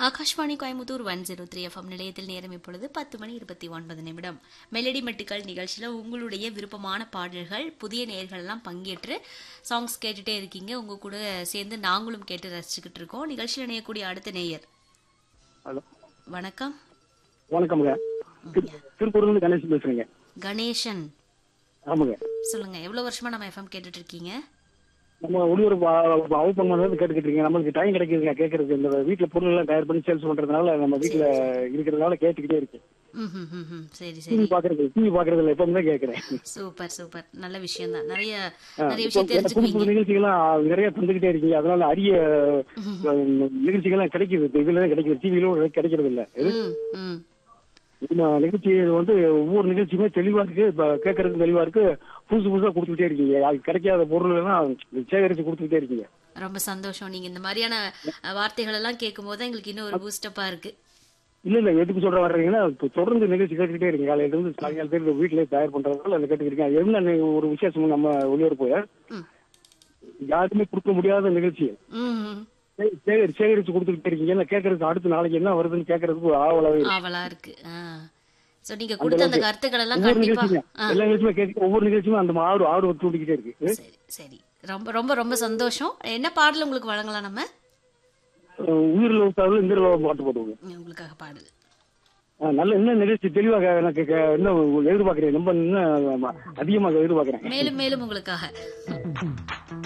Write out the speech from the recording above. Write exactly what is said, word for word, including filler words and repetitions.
Akashvani Coimbatore one zero three FM நிலையத்தில் நேரம் இப்பொழுது பத்து மணி இருபத்தி ஒன்பது நிமிடம். மெலடி மெட்டுக்கள் நிகழ்ச்சியில உங்களுடைய விருப்பமான பாடல்கள் புதிய நேயர்கள் எல்லாம் பங்கேற்று சாங்ஸ் கேட்டுட்டே இருக்கீங்க. உங்க கூட சேர்ந்து நாங்களும் கேட்டு ரசிச்சுக்கிட்டு இருக்கோம். நிகழ்ச்சியில் இணையக்கூடிய அடுத்த நேயர். வணக்கம். வணக்கம்ங்க. திருப்பூர்ல கணேசன் பேசுறீங்க. கணேசன். ஆமாங்க. சொல்லுங்க, எவ்வளவு வருஷமா நம்ம எஃப்எம் கேட்டுட்டு இருக்கீங்க? நம்ம ஒளிபர வகுப்பு வந்து கேட்டுக்கிட்டு இருக்கீங்க. நம்மளுக்கு டைம் கிடைக்குதுங்க கேட்கறதுக்கு. இந்த வீட்டுல பொருள் எல்லாம் தயார் பண்ணி சேல்ஸ் பண்றதுனால நம்ம வீட்டுல இருக்கிறதுனால கேட்டுக்கிட்டே இருக்கு. சரி சரி. டிவி பாக்குறது டிவி பாக்குறது இல்ல, எப்பவுமே கேட்கிறேன். சூப்பர் சூப்பர், நல்ல விஷயம் தான். நிறைய நிறைய விஷயம் தெரிஞ்சுக்குவீங்க. புது நிகழ்ச்சிகள்லாம் நிறைய தந்துகிட்டே இருக்கீங்க. அதனால அரிய நிகழ்ச்சிகள்லாம் கிடைக்குது. இதுல கிடைக்குது, டிவியில கிடைக்கிறது இல்ல. நிகழ்ச்சி வந்து ஒவ்வொரு நிகழ்ச்சியுமே தெளிவா இருக்கு, கேட்கறதுக்கு தெளிவா இருக்கு. புதுசு புதுசா கொடுத்துக்கிட்டே இருக்கீங்க. அது கிடைக்காத பொருள் எல்லாம் சேகரிச்சு கொடுத்துக்கிட்டே இருக்கீங்க. ரொம்ப சந்தோஷம். நீங்க இந்த மாதிரியான வார்த்தைகள் எல்லாம் கேட்கும் போது எங்களுக்கு இன்னும் ஒரு பூஸ்டப்பா இருக்கு. இல்ல இல்ல, எதுக்கு சொல்ற வர்றீங்கன்னா தொடர்ந்து நிகழ்ச்சி கேட்டுக்கிட்டே இருக்கீங்க. காலையில இருந்து சாயங்காலம் பேர் வீட்டுல தயார் பண்றதுனால அதை கேட்டுக்கிட்டு என்ன ஒரு விசேஷம் நம்ம ஒளிபரப்பு யாருக்குமே கொடுக்க முடியாத நிகழ்ச்சி சேகரிச்சு கொடுத்துக்கிட்டே இருக்கீங்க. கேட்கறதுக்கு அடுத்து நாளைக்கு என்ன வருதுன்னு கேட்கறதுக்கு ஆவலாவே ஆவலா இருக்கு. சோ நீங்க கொடுத்த அந்த கருத்துக்கள் எல்லாம் கண்டிப்பா எல்லா நிகழ்ச்சியுமே கேட்க ஒவ்வொரு நிகழ்ச்சியுமே அந்த ஆறு ஆறு தூண்டிக்கிட்டே இருக்கு. சரி சரி, ரொம்ப ரொம்ப ரொம்ப சந்தோஷம். என்ன பாடல் உங்களுக்கு வழங்கலாம்? நம்ம உயிரில் ஊத்தாவில் இந்த பாட்டு போடுவோம் உங்களுக்காக பாடல். நல்ல என்ன நிகழ்ச்சி தெளிவாக எனக்கு இன்னும் எதிர்பார்க்கிறேன். ரொம்ப இன்னும் அதிகமாக எதிர்பார்க்கிறேன். மேலும் மேலும் உங்களுக்காக